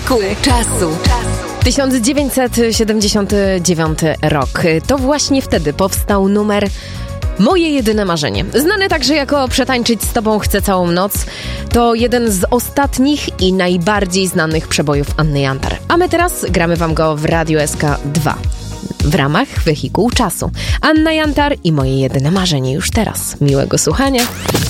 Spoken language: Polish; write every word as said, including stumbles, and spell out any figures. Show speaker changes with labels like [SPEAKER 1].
[SPEAKER 1] Wehikuł czasu.
[SPEAKER 2] tysiąc dziewięćset siedemdziesiąty dziewiąty rok. To właśnie wtedy powstał numer Moje jedyne marzenie. Znany także jako Przetańczyć z tobą chcę całą noc. To jeden z ostatnich i najbardziej znanych przebojów Anny Jantar. A my teraz gramy wam go w Radiu S K dwa. W ramach Wehikuł czasu. Anna Jantar i Moje jedyne marzenie już teraz. Miłego słuchania.